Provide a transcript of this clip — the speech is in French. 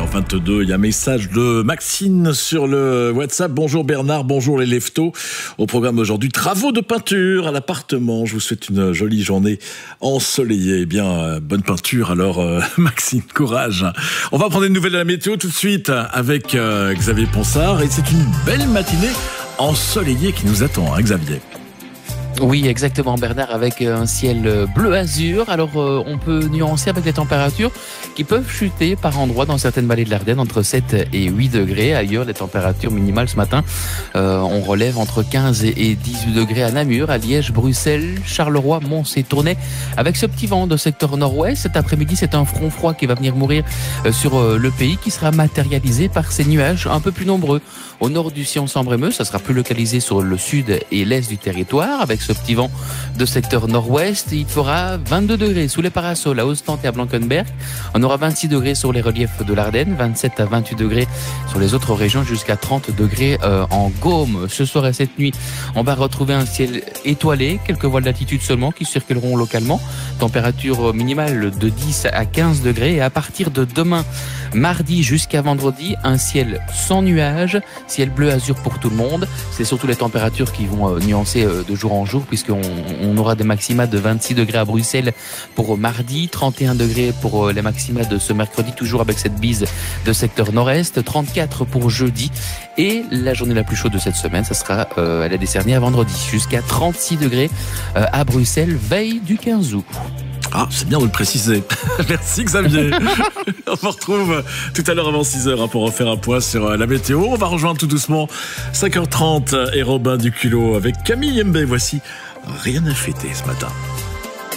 7h22. Il y a un message de Maxine sur le WhatsApp. Bonjour Bernard, bonjour les leftos. Au programme aujourd'hui, travaux de peinture à l'appartement. Je vous souhaite une jolie journée ensoleillée. Eh bien, bonne peinture alors Maxine, courage. On va prendre une nouvelle de la météo tout de suite avec Xavier Ponsard. Et c'est une belle matinée ensoleillée qui nous attend, hein, Xavier. Oui, exactement Bernard, avec un ciel bleu azur. Alors on peut nuancer avec les températures qui peuvent chuter par endroits dans certaines vallées de l'Ardenne entre 7 et 8 degrés. Ailleurs, les températures minimales ce matin, on relève entre 15 et 18 degrés à Namur, à Liège, Bruxelles, Charleroi, Mons et Tournai. Avec ce petit vent de secteur nord-ouest, cet après-midi, c'est un front froid qui va venir mourir sur le pays, qui sera matérialisé par ces nuages un peu plus nombreux. Au nord du Sion-Sambre-Meuse, ça sera plus localisé sur le sud et l'est du territoire, avec ce petit vent de secteur nord-ouest. Il fera 22 degrés sous les parasols à Ostende et à Blankenberg. On aura 26 degrés sur les reliefs de l'Ardenne, 27 à 28 degrés sur les autres régions, jusqu'à 30 degrés en Gaume. Ce soir et cette nuit, on va retrouver un ciel étoilé, quelques voiles d'altitude seulement qui circuleront localement. Température minimale de 10 à 15 degrés. Et à partir de demain, mardi jusqu'à vendredi, un ciel sans nuages, ciel bleu azur pour tout le monde. C'est surtout les températures qui vont nuancer de jour en jour, puisqu'on aura des maxima de 26 degrés à Bruxelles pour mardi, 31 degrés pour les maxima de ce mercredi, toujours avec cette bise de secteur nord-est, 34 pour jeudi. Et la journée la plus chaude de cette semaine, ça sera, elle est décernée à vendredi, jusqu'à 36 degrés à Bruxelles, veille du 15 août. Ah, c'est bien de le préciser. Merci Xavier. On se retrouve tout à l'heure avant 6h pour refaire un point sur la météo. On va rejoindre tout doucement 5h30 et Robin Duculot avec Camille Mbé. Voici Rien à fêter ce matin.